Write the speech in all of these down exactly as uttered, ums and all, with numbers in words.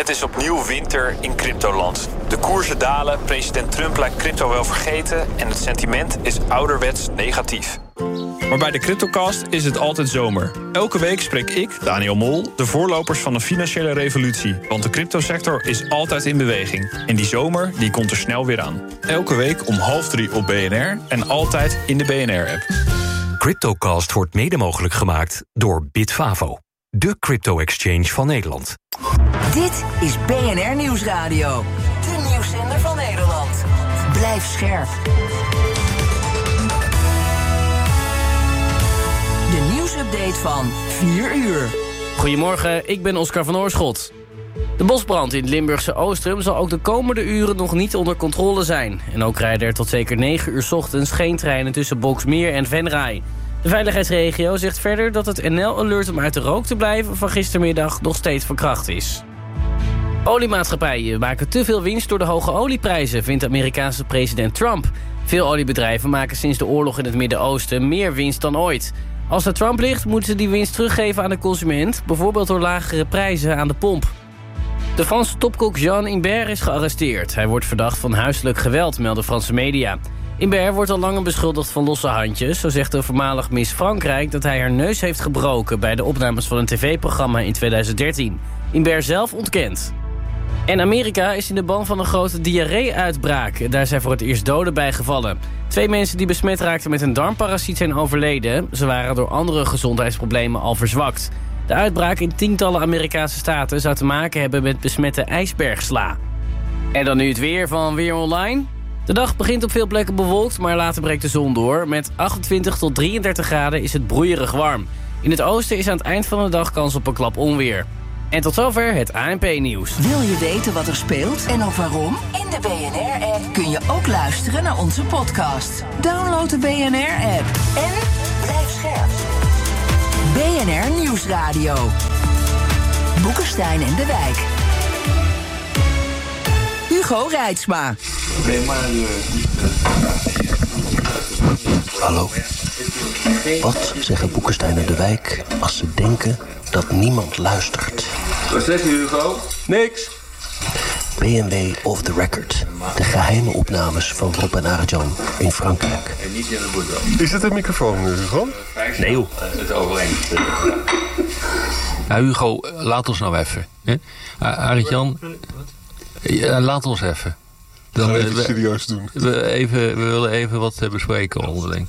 Het is opnieuw winter in cryptoland. De koersen dalen, president Trump lijkt crypto wel vergeten en het sentiment is ouderwets negatief. Maar bij de CryptoCast is het altijd zomer. Elke week spreek ik, Daniel Mol, de voorlopers van een financiële revolutie. Want de cryptosector is altijd in beweging. En die zomer die komt er snel weer aan. Elke week om half drie op B N R en altijd in de B N R-app. CryptoCast wordt mede mogelijk gemaakt door Bitfavo, de crypto-exchange van Nederland. Dit is B N R Nieuwsradio, de nieuwszender van Nederland. Blijf scherp. De nieuwsupdate van vier uur. Goedemorgen, ik ben Oscar van Oorschot. De bosbrand in het Limburgse Oostrum zal ook de komende uren nog niet onder controle zijn. En ook rijden er tot zeker negen uur 's ochtends geen treinen tussen Boxmeer en Venray. De veiligheidsregio zegt verder dat het N L-alert om uit de rook te blijven van gistermiddag nog steeds van kracht is. Oliemaatschappijen maken te veel winst door de hoge olieprijzen, vindt de Amerikaanse president Trump. Veel oliebedrijven maken sinds de oorlog in het Midden-Oosten meer winst dan ooit. Als het Trump ligt, moeten ze die winst teruggeven aan de consument, bijvoorbeeld door lagere prijzen aan de pomp. De Franse topkok Jean Imbert is gearresteerd. Hij wordt verdacht van huiselijk geweld, melden Franse media. Imbert wordt al langer beschuldigd van losse handjes. Zo zegt de voormalig Miss Frankrijk dat hij haar neus heeft gebroken bij de opnames van een tv-programma in tweeduizend dertien. Imbert zelf ontkent. En Amerika is in de ban van een grote diarree-uitbraak. Daar zijn voor het eerst doden bij gevallen. Twee mensen die besmet raakten met een darmparasiet zijn overleden. Ze waren door andere gezondheidsproblemen al verzwakt. De uitbraak in tientallen Amerikaanse staten zou te maken hebben met besmette ijsbergsla. En dan nu het weer van Weer Online. De dag begint op veel plekken bewolkt, maar later breekt de zon door. Met achtentwintig tot drieëndertig graden is het broeierig warm. In het oosten is aan het eind van de dag kans op een klap onweer. En tot zover het A N P-nieuws. Wil je weten wat er speelt en ook waarom? In de B N R-app kun je ook luisteren naar onze podcast. Download de B N R-app en blijf scherp. B N R Nieuwsradio. Boekenstein en de Wijk. Hugo Reitsma. Hallo. Wat zeggen Boekenstein en de Wijk als ze denken dat niemand luistert? Wat zeg je, Hugo? Niks. B N W Off the Record. De geheime opnames van Rob en Arjan in Frankrijk. En niet in de boerderij. Is het een microfoon, Hugo? Nee, joh. Het overeenst. Nou, Hugo, laat ons nou even. Hè? Arjan, ja, laat ons even. Dan we even we, serieus doen. We, even, we willen even wat bespreken onderling.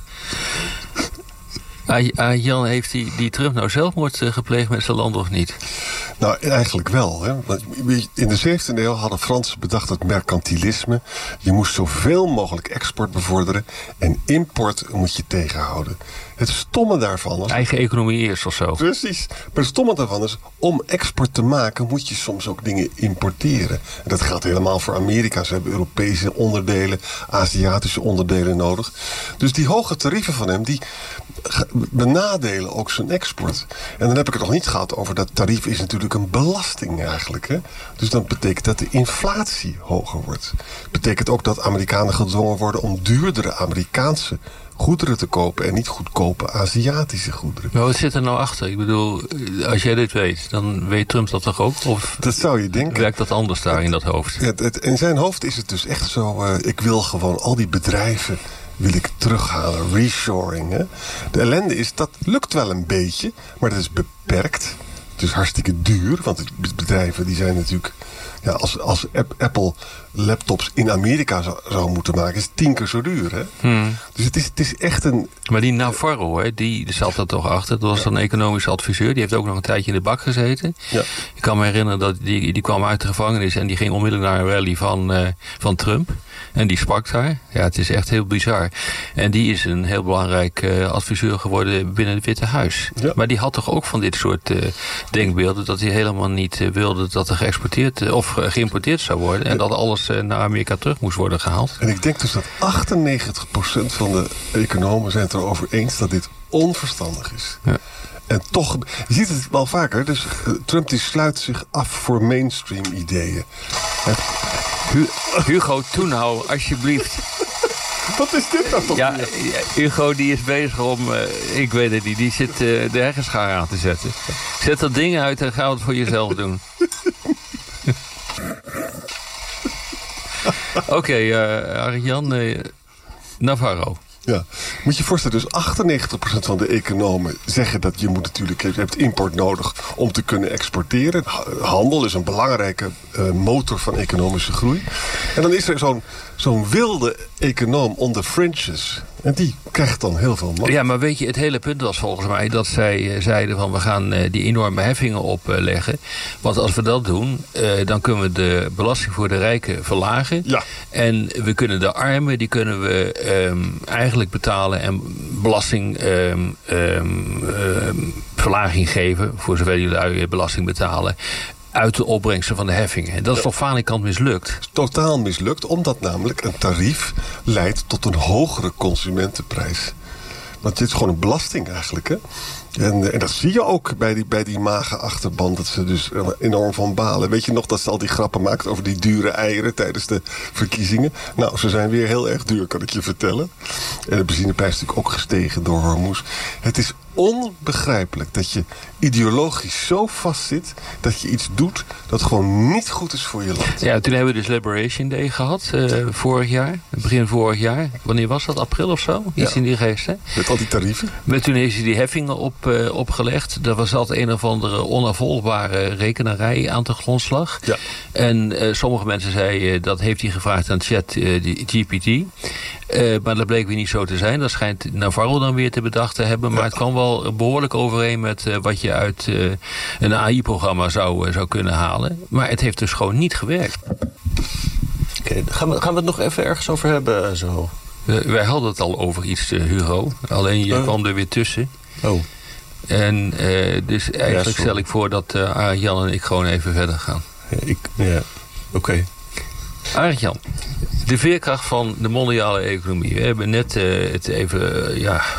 Arjan, heeft die, die Trump nou zelfmoord gepleegd met zijn land of niet? Nou, eigenlijk wel. Hè? In de zeventiende eeuw hadden Fransen bedacht het mercantilisme. Je moest zoveel mogelijk export bevorderen en import moet je tegenhouden. Het stomme daarvan is... Eigen economie eerst of zo. Precies. Maar het stomme daarvan is, om export te maken moet je soms ook dingen importeren. En dat geldt helemaal voor Amerika. Ze hebben Europese onderdelen, Aziatische onderdelen nodig. Dus die hoge tarieven van hem, die benadelen ook zijn export. En dan heb ik het nog niet gehad over dat tarief is natuurlijk een belasting eigenlijk. Hè? Dus dat betekent dat de inflatie hoger wordt. Dat betekent ook dat Amerikanen gedwongen worden om duurdere Amerikaanse goederen te kopen en niet goedkope Aziatische goederen. Maar wat zit er nou achter? Ik bedoel, als jij dit weet, dan weet Trump dat toch ook? Of dat zou je denken. Werkt dat anders daar in dat hoofd? Het, het, in zijn hoofd is het dus echt zo, uh, ik wil gewoon al die bedrijven wil ik terughalen, reshoring. Hè? De ellende is, dat lukt wel een beetje, maar dat is beperkt. Het is hartstikke duur, want de bedrijven die zijn natuurlijk... Ja, als, als Apple laptops in Amerika zou, zou moeten maken, is het tien keer zo duur. Hè? Hmm. Dus het is, het is echt een... Maar die Navarro, hè, die zat er toch achter. Dat was ja. een economisch adviseur. Die heeft ook nog een tijdje in de bak gezeten. Ja. Ik kan me herinneren dat die, die kwam uit de gevangenis en die ging onmiddellijk naar een rally van, uh, van Trump. En die sprak daar. Ja, het is echt heel bizar. En die is een heel belangrijk uh, adviseur geworden binnen het Witte Huis. Ja. Maar die had toch ook van dit soort uh, denkbeelden dat hij helemaal niet uh, wilde dat er geëxporteerd uh, of uh, geïmporteerd zou worden. En dat alles uh, naar Amerika terug moest worden gehaald. En ik denk dus dat achtennegentig procent van de economen zijn het erover eens dat dit onverstandig is. Ja. En toch, je ziet het wel vaker. Dus uh, Trump die sluit zich af voor mainstream ideeën. Hugo, toe nou, alsjeblieft. Wat is dit nou toch? Ja, Hugo die is bezig om, uh, ik weet het niet, die zit uh, de heggenschaar aan te zetten. Zet dat ding uit en ga het voor jezelf doen. Oké, okay, uh, Arjan uh, Navarro. Ja, moet je je voorstellen, dus achtennegentig procent van de economen zeggen dat je moet natuurlijk, je hebt import nodig om te kunnen exporteren. Handel is een belangrijke uh, motor van economische groei. En dan is er zo'n, zo'n wilde econoom on the fringes. En die krijgt dan heel veel macht. Ja, maar weet je, het hele punt was volgens mij dat zij uh, zeiden van we gaan uh, die enorme heffingen opleggen. Uh, Want als we dat doen, uh, dan kunnen we de belasting voor de rijken verlagen. Ja. En we kunnen de armen, die kunnen we um, eigenlijk betalen en belasting um, um, um, verlaging geven, voor zover die lui belasting betalen, uit de opbrengsten van de heffingen. En dat is ja. toch falikant mislukt? Totaal mislukt, omdat namelijk een tarief leidt tot een hogere consumentenprijs. Want dit is gewoon een belasting eigenlijk, hè? En, en dat zie je ook bij die, bij die magen achterban, dat ze dus enorm van balen. Weet je nog dat ze al die grappen maakt over die dure eieren tijdens de verkiezingen? Nou, ze zijn weer heel erg duur, kan ik je vertellen. En de benzineprijs is natuurlijk ook gestegen door Hormuz. Het is onbegrijpelijk dat je ideologisch zo vastzit dat je iets doet dat gewoon niet goed is voor je land. Ja, toen hebben we dus Liberation Day gehad, uh, vorig jaar, begin vorig jaar. Wanneer was dat? April of zo? Iets ja. in die geest, hè? Met al die tarieven. Met toen heeft hij die heffingen op, uh, opgelegd. Er was altijd een of andere onafvolgbare rekenarij aan de grondslag. Ja. En uh, sommige mensen zeiden, uh, dat heeft hij gevraagd aan Chat uh, G P T. Uh, maar dat bleek weer niet zo te zijn. Dat schijnt Navarro dan weer te bedacht te hebben. Maar ja. het kwam wel behoorlijk overeen met uh, wat je uit uh, een A I-programma zou, uh, zou kunnen halen. Maar het heeft dus gewoon niet gewerkt. Oké, okay, gaan, we, gaan we het nog even ergens over hebben? Zo? Uh, wij hadden het al over iets, uh, Hugo. Alleen je uh. kwam er weer tussen. Oh. En uh, dus eigenlijk ja, stel ik voor dat uh, Arjan en ik gewoon even verder gaan. Ja, ik, ja. oké. Okay. Arjan, de veerkracht van de mondiale economie. We hebben net uh, het even, uh, ja,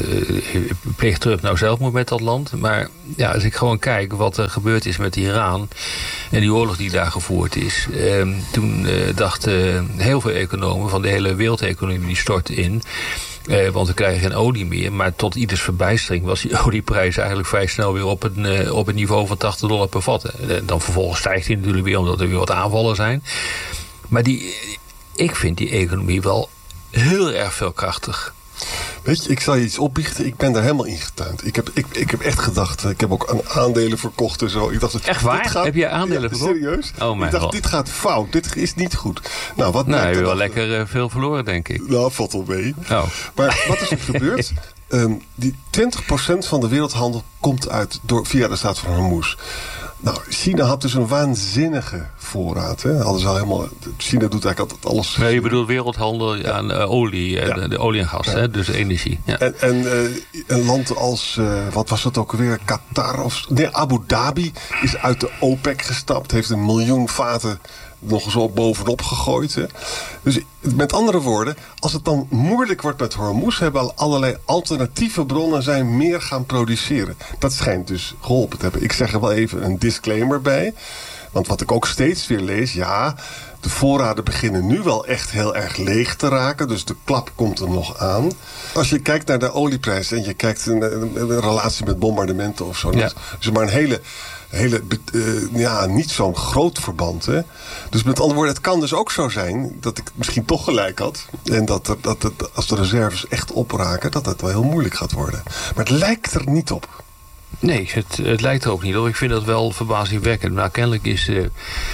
uh, pleeg terug nou zelfmoord met dat land. Maar ja, als ik gewoon kijk wat er gebeurd is met Iran en die oorlog die daar gevoerd is. Uh, toen uh, dachten uh, heel veel economen van de hele wereldeconomie die stort in. Uh, want we krijgen geen olie meer. Maar tot ieders verbijstering was die olieprijs eigenlijk vrij snel weer op een, uh, op een niveau van tachtig dollar per vat. Uh, dan vervolgens stijgt die natuurlijk weer omdat er weer wat aanvallen zijn. Maar die, ik vind die economie wel heel erg veelkrachtig. Weet je, ik zal je iets opbiechten. Ik ben daar helemaal in getuind. Ik heb, ik, ik heb echt gedacht, ik heb ook aan aandelen verkocht en zo. Ik dacht, echt waar? Dit gaat, heb je aandelen ja, verkocht? Serieus? Oh mijn ik dacht, God. Dit gaat fout. Dit is niet goed. Nou, wat nou, heb je wel dan? lekker uh, veel verloren, denk ik. Nou, valt wel mee. Oh. Maar wat is er gebeurd? Um, die twintig procent van de wereldhandel komt uit door, via de staat van Hormuz. Nou, China had dus een waanzinnige voorraad. Hè? Hadden ze al helemaal, China doet eigenlijk altijd alles. Nee, je bedoelt wereldhandel ja. aan uh, olie, ja. de, de olie en gas, ja. hè? Dus energie. Ja. En, en uh, een land als, uh, wat was het ook weer, Qatar of nee, Abu Dhabi is uit de OPEC gestapt, heeft een miljoen vaten nog eens op bovenop gegooid. Hè? Dus met andere woorden, als het dan moeilijk wordt met Hormuz, hebben allerlei alternatieve bronnen zijn meer gaan produceren. Dat schijnt dus geholpen te hebben. Ik zeg er wel even een disclaimer bij. Want wat ik ook steeds weer lees, ja, de voorraden beginnen nu wel echt heel erg leeg te raken. Dus de klap komt er nog aan. Als je kijkt naar de olieprijs en je kijkt naar een, een relatie met bombardementen of zo. Ja. Dat is maar een hele... hele uh, ja, niet zo'n groot verband. Hè? Dus met andere woorden, het kan dus ook zo zijn dat ik misschien toch gelijk had. En dat, er, dat het, als de reserves echt opraken, dat het wel heel moeilijk gaat worden. Maar het lijkt er niet op. Nee, het, het lijkt er ook niet op. Ik vind dat wel verbazingwekkend. Maar kennelijk is uh,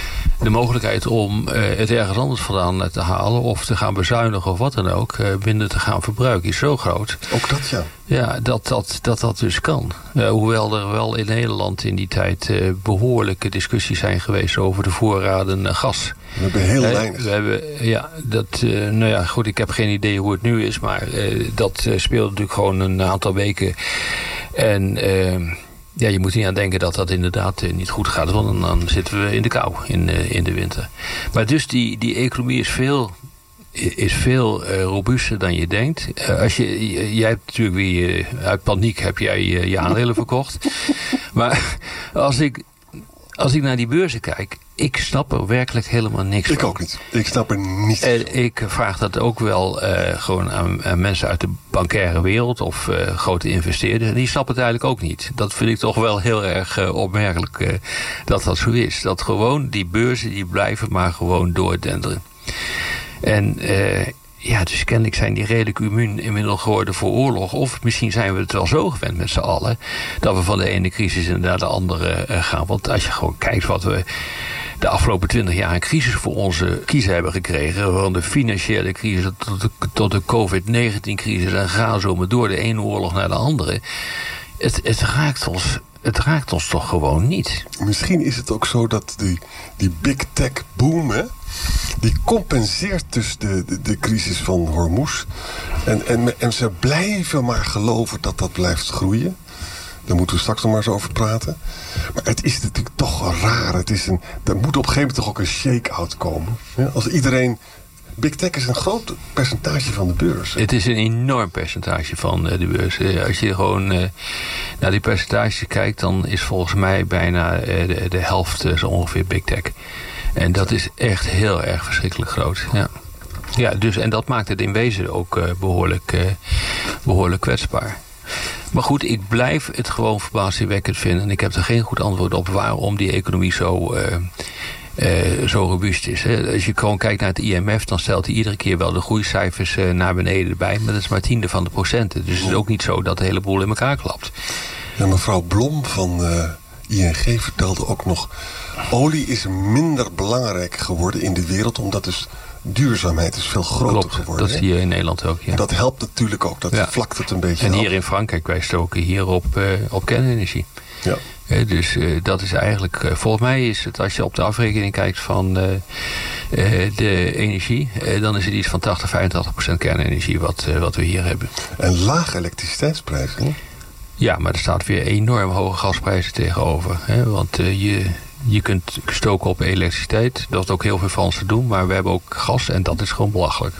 de mogelijkheid om uh, het ergens anders vandaan te halen of te gaan bezuinigen of wat dan ook, uh, minder te gaan verbruiken, is zo groot. Ook dat, ja. Ja, dat dat, dat, dat dus kan. Uh, hoewel er wel in Nederland in die tijd uh, behoorlijke discussies zijn geweest over de voorraden uh, gas. We hebben heel uh, weinig. We hebben, ja, dat, uh, nou ja, goed, ik heb geen idee hoe het nu is, maar uh, dat uh, speelt natuurlijk gewoon een aantal weken. En uh, ja, je moet niet aan denken dat dat inderdaad uh, niet goed gaat, want dan, dan zitten we in de kou in, uh, in de winter. Maar dus die, die economie is veel... is veel uh, robuuster dan je denkt. Uh, als je, jij hebt natuurlijk weer uh, uit paniek heb jij uh, je aandelen verkocht. Maar als ik, als ik naar die beurzen kijk, ik snap er werkelijk helemaal niks ik van. Ik ook niet. Ik snap er niets van. Uh, ik vraag dat ook wel uh, gewoon aan, aan mensen uit de bankaire wereld of uh, grote investeerders. En die snappen het eigenlijk ook niet. Dat vind ik toch wel heel erg uh, opmerkelijk uh, dat dat zo is. Dat gewoon die beurzen die blijven maar gewoon doordenderen. En uh, ja, dus kennelijk zijn die redelijk immuun inmiddels geworden voor oorlog. Of misschien zijn we het wel zo gewend met z'n allen, dat we van de ene crisis naar de andere uh, gaan. Want als je gewoon kijkt wat we de afgelopen twintig jaar een crisis voor onze kiezen hebben gekregen, van de financiële crisis tot de, tot de covid negentien crisis, en gaan zo maar door, de ene oorlog naar de andere. Het, het raakt ons... Het raakt ons toch gewoon niet. Misschien is het ook zo dat die, die big tech boom, hè, die compenseert dus de, de, de crisis van Hormuz. En, en, en ze blijven maar geloven dat dat blijft groeien. Daar moeten we straks nog maar eens over praten. Maar het is natuurlijk toch raar. Het is een, er moet op een gegeven moment toch ook een shake-out komen. Ja, als iedereen... Big tech is een groot percentage van de beurs. Het is een enorm percentage van de beurs. Als je gewoon uh, naar die percentages kijkt, dan is volgens mij bijna uh, de, de helft uh, zo ongeveer big tech. En dat is echt heel erg verschrikkelijk groot. Ja. Ja, dus, en dat maakt het in wezen ook uh, behoorlijk, uh, behoorlijk kwetsbaar. Maar goed, ik blijf het gewoon verbazingwekkend vinden. En ik heb er geen goed antwoord op waarom die economie zo... Uh, Uh, zo robuust is. Hè. Als je gewoon kijkt naar het I M F, dan stelt hij iedere keer wel de groeicijfers uh, naar beneden erbij. Maar dat is maar tiende van de procenten. Dus het is ook niet zo dat de hele boel in elkaar klapt. Ja, mevrouw Blom van uh, I N G vertelde ook nog, olie is minder belangrijk geworden in de wereld, omdat dus duurzaamheid is veel groter Klopt, geworden. Dat zie je in Nederland ook. Ja. En dat helpt natuurlijk ook. Dat ja. vlakt het een beetje En af. hier in Frankrijk, wij stoken hier op, uh, op kernenergie. Ja. Uh, dus uh, dat is eigenlijk, uh, volgens mij is het, als je op de afrekening kijkt van uh, uh, de energie, uh, dan is het iets van tachtig, vijfentachtig procent kernenergie wat, uh, wat we hier hebben. En lage elektriciteitsprijzen, hè? Ja, maar er staat weer enorm hoge gasprijzen tegenover. Hè? Want uh, je, je kunt stoken op elektriciteit, dat is ook heel veel Fransen doen, maar we hebben ook gas en dat is gewoon belachelijk.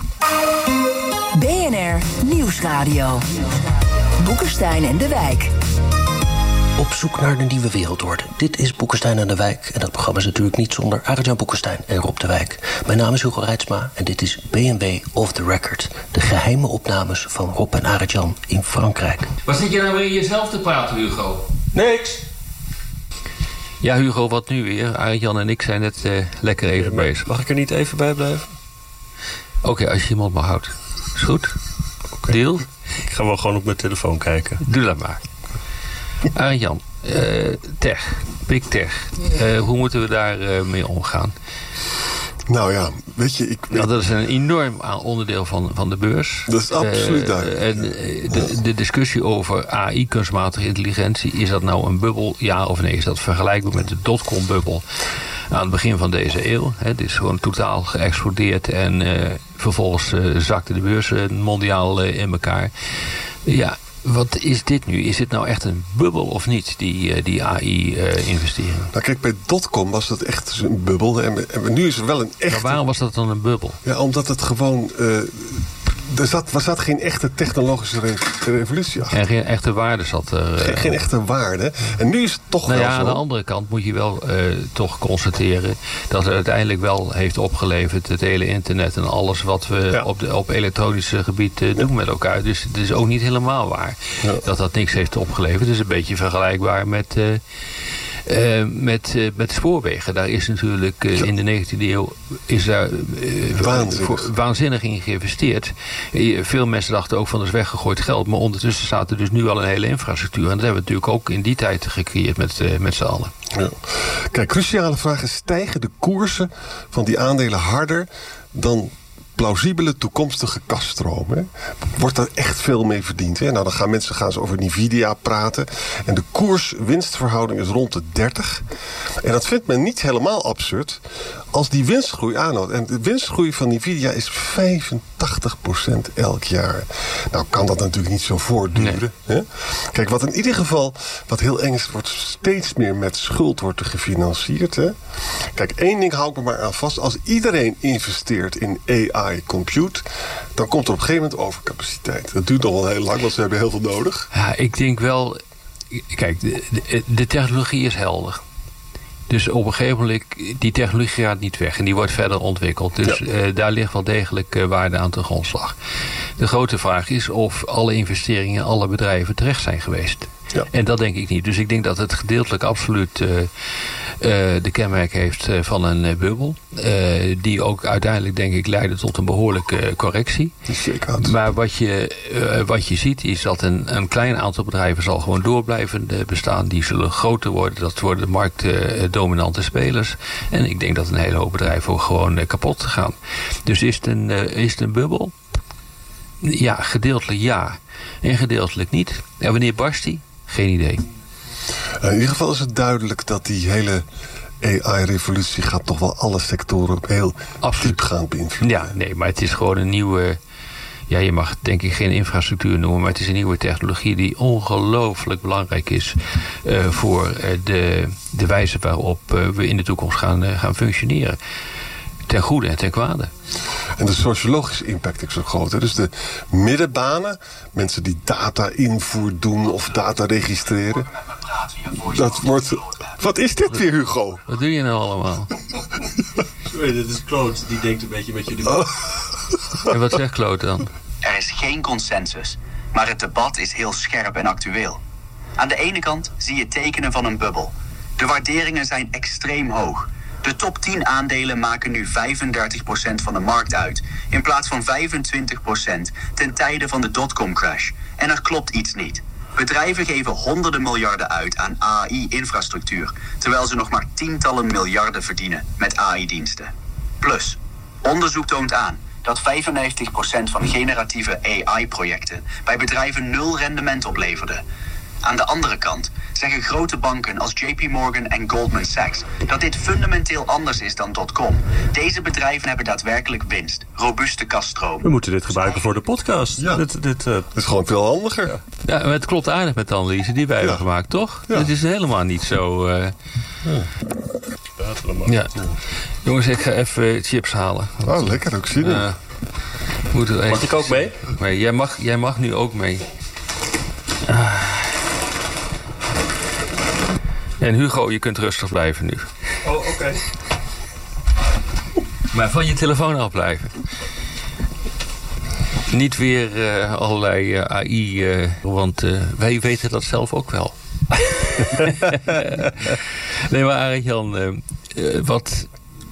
B N R Nieuwsradio. Boekenstein en de Wijk. Op zoek naar de nieuwe wereldorde. Dit is Boekenstein en de Wijk. En dat programma is natuurlijk niet zonder Arjan Boekenstein en Rob de Wijk. Mijn naam is Hugo Reitsma en dit is B N W Off the Record. De geheime opnames van Rob en Arjan in Frankrijk. Wat zit je nou weer jezelf te praten, Hugo? Niks. Ja, Hugo, wat nu weer? Arjan en ik zijn net uh, lekker even ja, bezig. Mag ik er niet even bij blijven? Oké, okay, als je je mond maar houdt. Is goed? Okay. Deal? Ik ga wel gewoon op mijn telefoon kijken. Doe dat maar. Arjan, uh, tech, big tech. Uh, hoe moeten we daar uh, mee omgaan? Nou ja, weet je... Ik, nou, dat is een enorm onderdeel van, van de beurs. Dat is absoluut uh, duidelijk. En uh, de, de discussie over A I, kunstmatige intelligentie, is dat nou een bubbel, ja of nee? Is dat vergelijkbaar met de dotcom-bubbel aan het begin van deze eeuw? Het is gewoon totaal geëxplodeerd en uh, vervolgens uh, zakte de beurs uh, mondiaal uh, in elkaar. Ja... Wat is dit nu? Is dit nou echt een bubbel of niet, die, die A I-investering? Uh, nou kijk, bij dotcom was dat echt een bubbel. En, en nu is er wel een echte... Maar waarom was dat dan een bubbel? Ja, omdat het gewoon... Uh, er zat, er zat geen echte technologische re- revolutie achter. En geen echte waarde zat er... Uh, geen, geen echte waarde. En nu is het toch nou wel ja, zo... Aan de andere kant moet je wel uh, toch constateren dat het uiteindelijk wel heeft opgeleverd, het hele internet en alles wat we ja. op, de, op elektronisch gebied uh, doen ja. met elkaar. Dus het is ook niet helemaal waar ja. dat dat niks heeft opgeleverd. Het is een beetje vergelijkbaar met... Uh, Uh, met, uh, met spoorwegen. Daar is natuurlijk uh, ja. in de negentiende eeuw is daar, uh, waanzinnig. Voor, waanzinnig in geïnvesteerd. Uh, veel mensen dachten ook van dat is weggegooid geld. Maar ondertussen staat er dus nu al een hele infrastructuur. En dat hebben we natuurlijk ook in die tijd gecreëerd met, uh, met z'n allen. Ja. Kijk, cruciale vraag is: stijgen de koersen van die aandelen harder dan plausibele toekomstige kasstromen? Wordt daar echt veel mee verdiend? Hè? Nou, dan gaan mensen gaan ze over Nvidia praten. En de koers-winstverhouding is rond de dertig. En dat vindt men niet helemaal absurd als die winstgroei aanhoudt. En de winstgroei van Nvidia is vijfentachtig procent elk jaar. Nou kan dat natuurlijk niet zo voortduren. Nee. Hè? Kijk, wat in ieder geval, wat heel eng is, wordt steeds meer met schuld wordt er gefinancierd. Hè? Kijk, één ding hou ik me maar aan vast. Als iedereen investeert in A I compute, dan komt er op een gegeven moment overcapaciteit. Dat duurt nog wel heel lang, want ze hebben heel veel nodig. Ja, ik denk wel... Kijk, de, de, de technologie is helder. Dus op een gegeven moment, die technologie gaat niet weg. En die wordt verder ontwikkeld. Dus ja. uh, daar ligt wel degelijk uh, waarde aan ten grondslag. De grote vraag is of alle investeringen, alle bedrijven terecht zijn geweest. Ja. En dat denk ik niet. Dus ik denk dat het gedeeltelijk absoluut uh, uh, de kenmerk heeft uh, van een uh, bubbel. Uh, die ook uiteindelijk, denk ik, leidde tot een behoorlijke uh, correctie. Zeker. Maar wat je, uh, wat je ziet is dat een, een klein aantal bedrijven zal gewoon door blijven uh, bestaan. Die zullen groter worden. Dat worden de marktdominante uh, spelers. En ik denk dat een hele hoop bedrijven ook gewoon uh, kapot gaan. Dus is het een, uh, is het een bubbel? Ja, gedeeltelijk ja. En gedeeltelijk niet. En wanneer barst die? Geen idee. In ieder geval is het duidelijk dat die hele A I-revolutie gaat toch wel alle sectoren op heel diepgaand beïnvloeden. Ja, nee, maar het is gewoon een nieuwe... Ja, je mag denk ik geen infrastructuur noemen, maar het is een nieuwe technologie die ongelooflijk belangrijk is uh, voor uh, de, de wijze waarop uh, we in de toekomst gaan, uh, gaan functioneren. Ten goede en ten kwade. En de sociologische impact is zo groot. Hè? Dus de middenbanen, mensen die data invoer doen of data registreren. Dat wordt... Wat is dit weer, Hugo? Wat doe je nou allemaal? Sorry, dit is Kloot. Die denkt een beetje met jullie. Oh. En wat zegt Kloot dan? Er is geen consensus, maar het debat is heel scherp en actueel. Aan de ene kant zie je tekenen van een bubbel. De waarderingen zijn extreem hoog. De top tien aandelen maken nu vijfendertig procent van de markt uit, in plaats van vijfentwintig procent ten tijde van de dotcom-crash. En er klopt iets niet. Bedrijven geven honderden miljarden uit aan A I-infrastructuur, terwijl ze nog maar tientallen miljarden verdienen met A I-diensten. Plus, onderzoek toont aan dat vijfennegentig procent van generatieve A I-projecten bij bedrijven nul rendement opleverde. Aan de andere kant zeggen grote banken als J P Morgan en Goldman Sachs dat dit fundamenteel anders is dan dotcom. Deze bedrijven hebben daadwerkelijk winst, robuuste kasstroom. We moeten dit gebruiken voor de podcast. Ja. Dit, dit, uh... Het is gewoon veel handiger. Ja, ja, maar het klopt aardig met de analyse die wij ja. hebben gemaakt, toch? Ja. Het is helemaal niet zo... Uh... Ja. Ja. Jongens, ik ga even chips halen. Oh, lekker, ook zin in. Uh, even... Mag ik ook mee? Nee, jij mag, jij mag nu ook mee. Uh... En Hugo, je kunt rustig blijven nu. Oh, oké. Okay. Maar van je telefoon af blijven. Niet weer uh, allerlei uh, A I, uh, want uh, wij weten dat zelf ook wel. Nee, maar Arend-Jan, uh, uh, wat...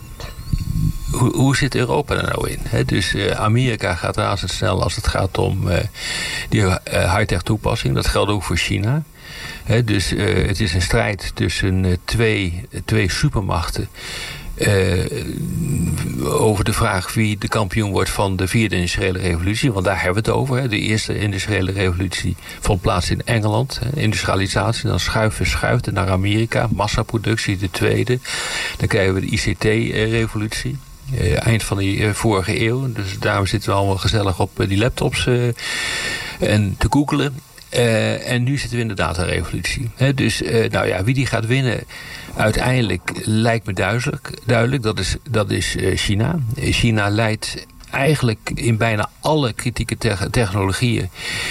Hoe, hoe zit Europa er nou in? He, dus uh, Amerika gaat razendsnel als het gaat om uh, die uh, high-tech toepassing. Dat geldt ook voor China. He, dus uh, het is een strijd tussen uh, twee, twee supermachten. Uh, over de vraag wie de kampioen wordt van de vierde industriële revolutie. Want daar hebben we het over. Hè. De eerste industriële revolutie vond plaats in Engeland. Hè. Industrialisatie, dan schuiven schuift naar Amerika. Massaproductie, de tweede. Dan krijgen we de I C T-revolutie. Uh, eind van de uh, vorige eeuw. Dus daarom zitten we allemaal gezellig op uh, die laptops uh, en te googelen. Uh, en nu zitten we in de datarevolutie. He, dus uh, nou ja, wie die gaat winnen uiteindelijk lijkt me duidelijk. duidelijk. Dat is, dat is uh, China. China leidt eigenlijk in bijna alle kritieke te- technologieën.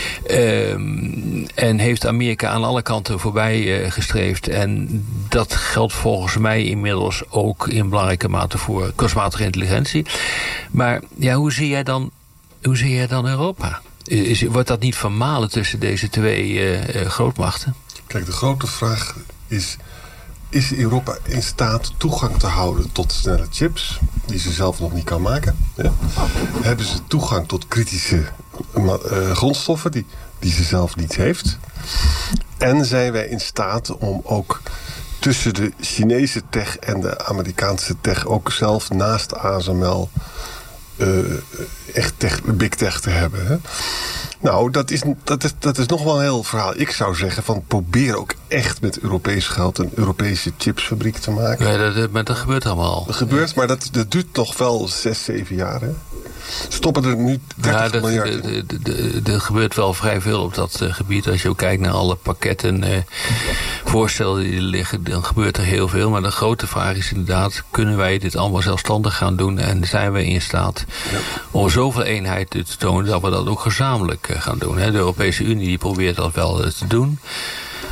Um, en heeft Amerika aan alle kanten voorbij uh, gestreefd. En dat geldt volgens mij inmiddels ook in belangrijke mate voor kunstmatige intelligentie. Maar ja, hoe zie jij dan, hoe zie jij dan Europa? Is, wordt dat niet vermalen tussen deze twee uh, uh, grootmachten? Kijk, de grote vraag is... Is Europa in staat toegang te houden tot snelle chips... die ze zelf nog niet kan maken? Ja. Hebben ze toegang tot kritische uh, grondstoffen... Die, die ze zelf niet heeft? En zijn wij in staat om ook... tussen de Chinese tech en de Amerikaanse tech... ook zelf naast A S M L... Uh, echt tech, big tech te hebben. Hè? Nou, dat is, dat, is, dat is nog wel een heel verhaal. Ik zou zeggen, van probeer ook echt met Europees geld... een Europese chipsfabriek te maken. Ja, dat, maar dat gebeurt allemaal al. Dat gebeurt, maar dat, dat duurt nog wel zes, zeven jaar. Hè? Stoppen er nu dertig ja, dat, miljard in. de, de, de, de, er gebeurt wel vrij veel op dat uh, gebied. Als je ook kijkt naar alle pakketten, uh, voorstellen die er liggen... dan gebeurt er heel veel. Maar de grote vraag is inderdaad... kunnen wij dit allemaal zelfstandig gaan doen... en zijn wij in staat ja. om zoveel eenheid te tonen... dat we dat ook gezamenlijk uh, gaan doen. Hè? De Europese Unie die probeert dat wel uh, te doen...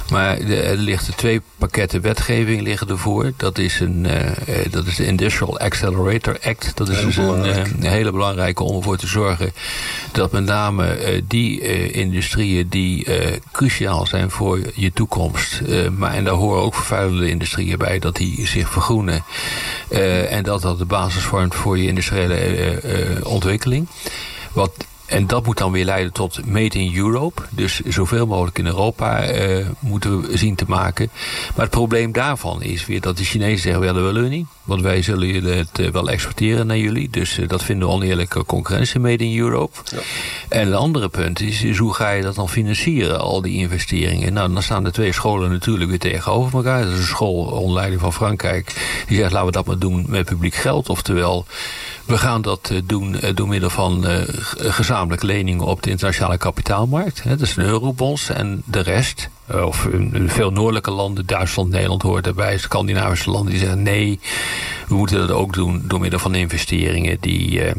Maar de, er liggen twee pakketten wetgeving liggen ervoor. Dat is, een, uh, dat is de Industrial Accelerator Act. Dat is dus een, uh, een hele belangrijke om ervoor te zorgen dat met name uh, die uh, industrieën die uh, cruciaal zijn voor je toekomst. Uh, maar en daar horen ook vervuilende industrieën bij, dat die zich vergroenen. Uh, en dat dat de basis vormt voor je industriële uh, uh, ontwikkeling. Wat En dat moet dan weer leiden tot Made in Europe. Dus zoveel mogelijk in Europa uh, moeten we zien te maken. Maar het probleem daarvan is weer dat de Chinezen zeggen, ja, dat willen we niet. Want wij zullen het uh, wel exporteren naar jullie. Dus uh, dat vinden we oneerlijke concurrentie, Made in Europe. Ja. En het andere punt is, is, hoe ga je dat dan financieren, al die investeringen? Nou, dan staan de twee scholen natuurlijk weer tegenover elkaar. Dat is een school onder leiding van Frankrijk. Die zegt, laten we dat maar doen met publiek geld. Oftewel, we gaan dat uh, doen uh, door middel van uh, gezamenlijke leningen op de internationale kapitaalmarkt. Hè, dat is een eurobonds. En de rest, uh, of in veel noordelijke landen, Duitsland, Nederland hoort daarbij, Scandinavische landen, die zeggen nee, we moeten dat ook doen door middel van investeringen die, uh,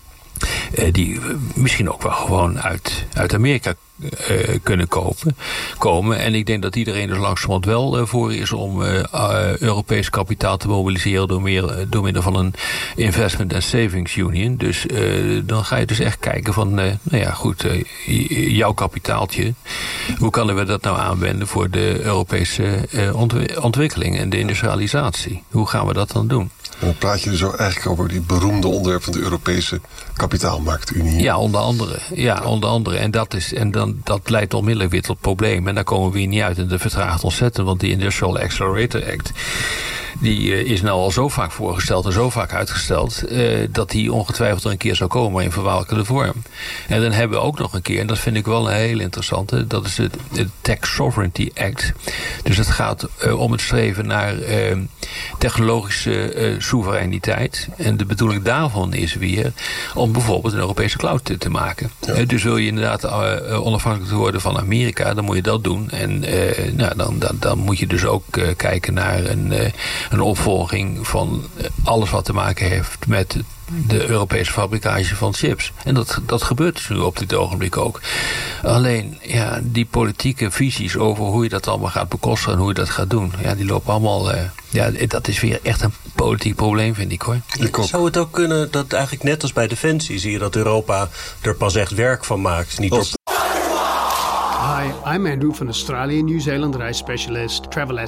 uh, die misschien ook wel gewoon uit, uit Amerika Uh, kunnen kopen, komen. En ik denk dat iedereen dus langzamerhand wel uh, voor is om uh, uh, Europees kapitaal te mobiliseren door, meer, uh, door middel van een Investment and Savings Union. Dus uh, dan ga je dus echt kijken van, uh, nou ja, goed, uh, jouw kapitaaltje, hoe kunnen we dat nou aanwenden voor de Europese uh, ontw- ontwikkeling en de industrialisatie? Hoe gaan we dat dan doen? En dan praat je dus ook eigenlijk over die beroemde onderwerp van de Europese kapitaalmarktunie. Ja, onder andere. Ja, onder andere. En dat is, en dan, dat leidt onmiddellijk weer tot problemen. En daar komen we weer niet uit. En dat vertraagt ontzettend, want die Industrial Accelerator Act, die uh, is nou al zo vaak voorgesteld en zo vaak uitgesteld, uh, dat die ongetwijfeld er een keer zou komen, maar in verwelkende vorm. En dan hebben we ook nog een keer, en dat vind ik wel een heel interessante, dat is het, het Tech Sovereignty Act. Dus het gaat uh, om het streven naar uh, technologische uh, soevereiniteit. En de bedoeling daarvan is weer om bijvoorbeeld een Europese cloud te, te maken. Ja. Uh, dus wil je inderdaad uh, onafhankelijk worden van Amerika, dan moet je dat doen. En uh, nou, dan, dan, dan moet je dus ook uh, kijken naar een, uh, een opvolging van alles wat te maken heeft met de Europese fabrikage van chips. En dat, dat gebeurt dus nu op dit ogenblik ook. Alleen, ja, die politieke visies over hoe je dat allemaal gaat bekostigen en hoe je dat gaat doen, ja, die lopen allemaal, uh, ja, dat is weer echt een politiek probleem, vind ik, hoor. Ik Zou het ook kunnen dat eigenlijk net als bij Defensie zie je dat Europa er pas echt werk van maakt? Niet door... Hi, I'm Andrew van Australië New Zealand reisspecialist Travel